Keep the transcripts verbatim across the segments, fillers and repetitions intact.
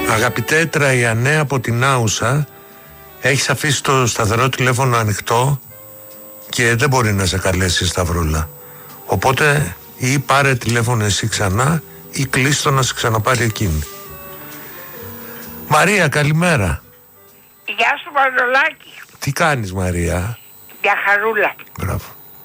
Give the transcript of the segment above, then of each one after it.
Αγαπητέ Τραϊανέ από την Άουσα, έχεις αφήσει το σταθερό τηλέφωνο ανοιχτό και δεν μπορεί να σε καλέσει η Σταυρούλα. Οπότε ή πάρε τηλέφωνο εσύ ξανά ή κλείστο να σε ξαναπάρει εκείνη. Μαρία, καλημέρα. Γεια σου Μανολάκη. Τι κάνεις Μαρία? Γεια χαρούλα. Μπράβο.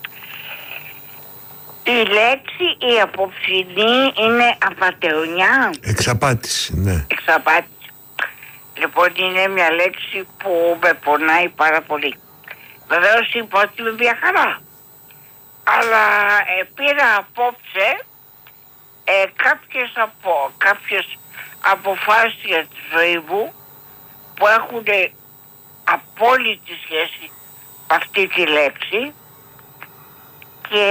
Η λέξη η απόψινή είναι απατεωνιά. Εξαπάτηση, ναι. Εξαπάτηση. Λοιπόν, είναι μια λέξη που με πονάει πάρα πολύ. Βεβαίως είπα ότι είμαι μια χαρά. Αλλά ε, πήρα απόψε ε, κάποιες, απο, κάποιες αποφάσεις για τη ζωή μου που έχουν απόλυτη σχέση με αυτή τη λέξη και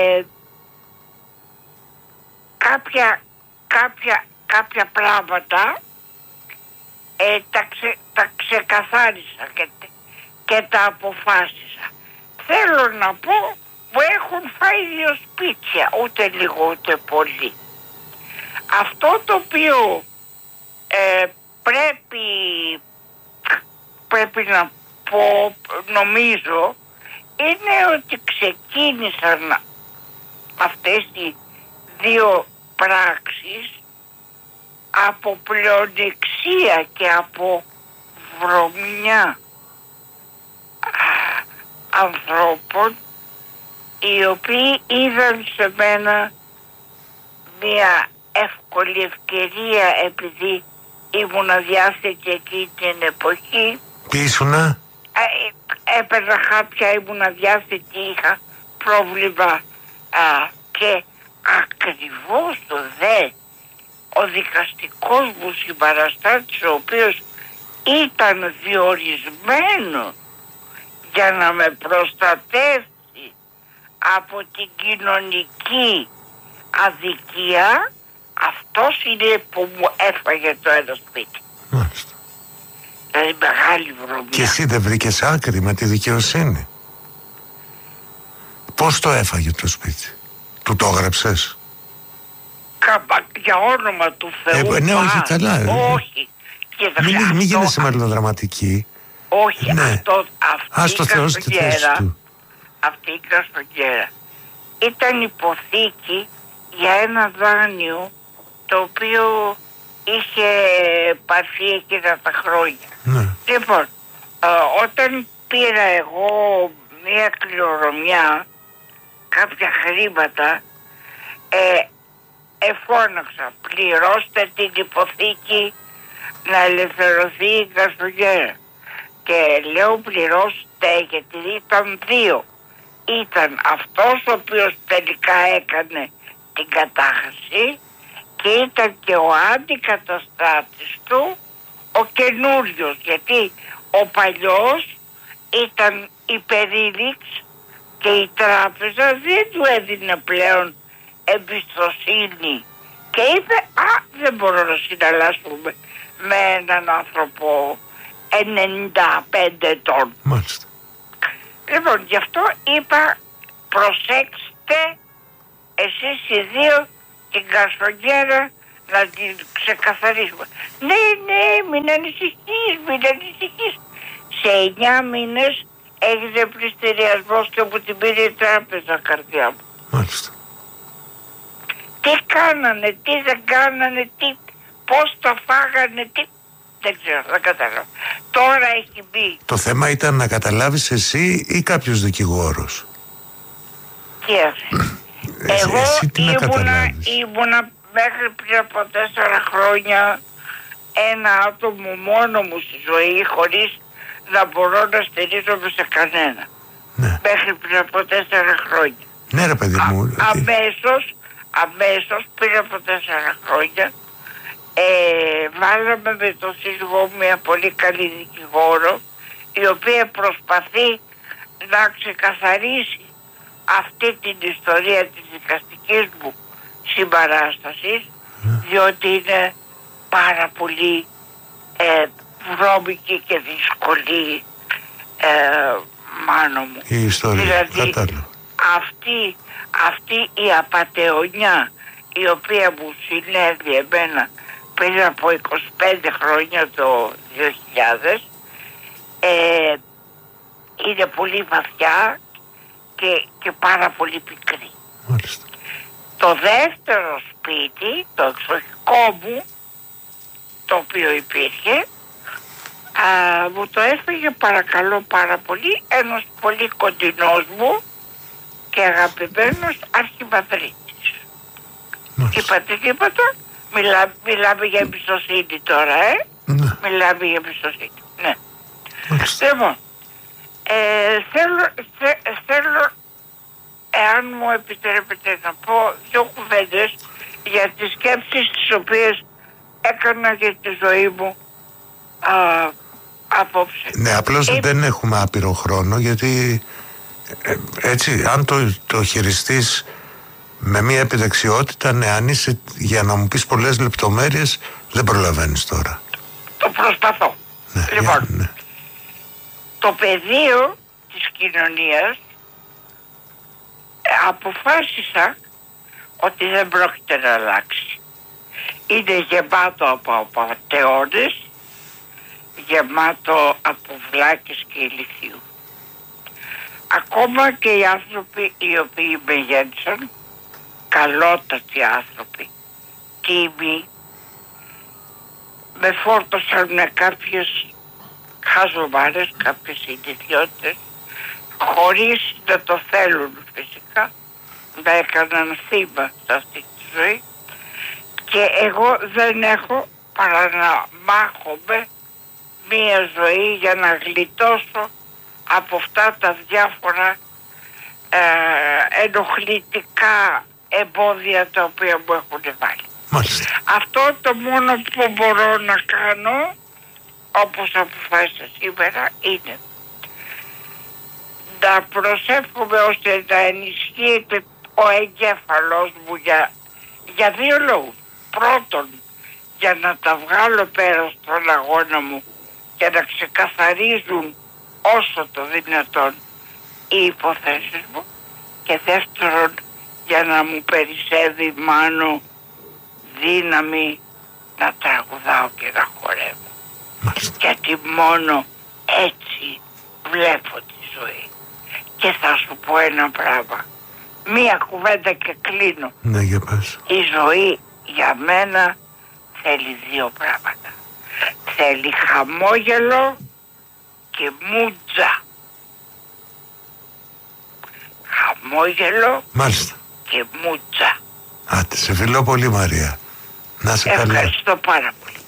κάποια, κάποια, κάποια πράγματα ε, τα, ξε, τα ξεκαθάρισα και, και τα αποφάσισα. Θέλω να πω που έχουν φάει δύο σπίτια, ούτε λίγο ούτε πολύ. Αυτό το οποίο ε, πρέπει, πρέπει να πω, νομίζω, είναι ότι ξεκίνησαν αυτές οι δύο πράξεις από πλεονεξία και από βρωμιά ανθρώπων οι οποίοι είδαν σε μένα μια εύκολη ευκαιρία επειδή ήμουν αδιάθετη εκείνη την εποχή. Τι ήσουνα? Ε, έπαιρνα χάπια, ήμουν αδιάθετη, είχα πρόβλημα α, και ακριβώς το δε ο δικαστικός μου συμπαραστάτης, ο οποίος ήταν διορισμένο για να με προστατεύσει από την κοινωνική αδικία, αυτός είναι που μου έφαγε το ένα σπίτι. Μάλιστα. Δηλαδή μεγάλη βρωμιά. Και εσύ δεν βρήκες άκρη με τη δικαιοσύνη? Πώς το έφαγε το σπίτι? Του το έγραψες? Καμπα, για όνομα του Θεού. Ε, ναι, όχι, καλά. Όχι. Και μην μην γίνεσαι μελλοδραματική. Όχι, ναι. αυτό, αυτή η καστογέρα, αυτή η καστογέρα ήταν υποθήκη για ένα δάνειο το οποίο είχε πάρθει εκείνα τα χρόνια. Ναι. Λοιπόν, ε, όταν πήρα εγώ μια κληρονομιά, κάποια χρήματα, ε, εφώναξα, πληρώστε την υποθήκη να ελευθερωθεί η καστογέρα. Και λέω πληρώστε γιατί ήταν δύο. Ήταν αυτός ο οποίος τελικά έκανε την κατάχαση και ήταν και ο αντικαταστάτης του ο καινούριος, γιατί ο παλιός ήταν υπερήλιξ και η τράπεζα δεν του έδινε πλέον εμπιστοσύνη και είπε α, δεν μπορώ να συναλλάσσουμε με έναν άνθρωπο ενενήντα πέντε ετών. Μάλιστα. Λοιπόν, γι' αυτό είπα προσέξτε εσείς οι δύο την καστογέρα να την ξεκαθαρίσουμε. Ναι, ναι, μην ανησυχείς, μην ανησυχείς. Σε εννιά μήνες έγινε πληστηριασμός και μου την πήρε η τράπεζα, καρδιά μου. Μάλιστα. Τι κάνανε, τι δεν κάνανε, τι, πώς τα φάγανε, τι... Δεν ξέρω, δεν καταλάβω. Τώρα έχει μπει. Το θέμα ήταν να καταλάβεις εσύ ή κάποιος δικηγόρος? Τι εσύ. Εγώ εσύ τι ήμουνα, ήμουνα μέχρι πριν από τέσσερα χρόνια ένα άτομο μόνο μου στη ζωή, χωρίς να μπορώ να στηρίζομαι σε κανένα. Ναι. Μέχρι πριν από τέσσερα χρόνια. Ναι ρε παιδί μου. Α, αμέσως, αμέσως πριν από τέσσερα χρόνια ε, βάλαμε με τον σύζυγό μου μια πολύ καλή δικηγόρο, η οποία προσπαθεί να ξεκαθαρίσει αυτή την ιστορία της δικαστικής μου συμπαράστασης, mm. διότι είναι πάρα πολύ ε, βρώμικη και δύσκολη, ε, μάνο μου. Η ιστορία, δηλαδή αυτή, αυτή η απατεωνιά η οποία μου συνέβη εμένα πριν από είκοσι πέντε χρόνια, το δύο χιλιάδες, ε, είναι πολύ βαθιά και, και πάρα πολύ πικρή. Μάλιστα. Το δεύτερο σπίτι, το εξοχικό μου, το οποίο υπήρχε, α, μου το έφυγε, παρακαλώ πάρα πολύ, ένας πολύ κοντινός μου και αγαπημένος αρχιμανδρίτης. Είπατε τίποτα? Μιλά, μιλάμε για εμπιστοσύνη τώρα, ε? Ναι. Μιλάμε για εμπιστοσύνη. Ναι. Μάλιστα. Λοιπόν, ε, θέλω, θε, θέλω, εάν μου επιτρέπετε να πω δύο κουβέντες για τις σκέψεις τις οποίες έκανα για τη ζωή μου α, απόψε. Ναι, απλώς ε, δεν έχουμε άπειρο χρόνο, γιατί ε, έτσι, αν το, το χειριστείς με μια επιδεξιότητα, ναι, αν είσαι, για να μου πεις πολλές λεπτομέρειες, δεν προλαβαίνεις τώρα. Το προσπαθώ. Ναι, λοιπόν, ναι. το πεδίο της κοινωνίας αποφάσισα ότι δεν πρόκειται να αλλάξει. Είναι γεμάτο από απατεώνες, γεμάτο από βλάκες και ηλιθιού. Ακόμα και οι άνθρωποι οι οποίοι με γέννησαν, καλότατοι άνθρωποι, τίμοι, με φόρτωσαν με κάποιες χαζομάρες, κάποιες ιδιαιτερότητες, χωρίς να το θέλουν φυσικά, να έκαναν θύμα σε αυτή τη ζωή, και εγώ δεν έχω παρά να μάχομαι μία ζωή για να γλιτώσω από αυτά τα διάφορα ε, ενοχλητικά εμπόδια τα οποία μου έχουν βάλει. Μάλιστα. Αυτό το μόνο που μπορώ να κάνω, όπως αποφάσισα σήμερα, είναι να προσεύχομαι ώστε να ενισχύεται ο εγκέφαλος μου για, για δύο λόγους. Πρώτον, για να τα βγάλω πέρα στον αγώνα μου και να ξεκαθαρίζουν όσο το δυνατόν οι υποθέσεις μου, και δεύτερον, για να μου περισσεύει μάνο δύναμη να τραγουδάω και να χορεύω. Μάλιστα. Γιατί μόνο έτσι βλέπω τη ζωή. Και θα σου πω ένα πράγμα, μία κουβέντα και κλείνω. Ναι, για πες. Η ζωή για μένα θέλει δύο πράγματα. Θέλει χαμόγελο και μούτζα. Χαμόγελο. Μάλιστα. Και μούτζα. Άντε, σε φιλώ πολύ, Μαρία. Να σε καλά. Ευχαριστώ πάρα πολύ.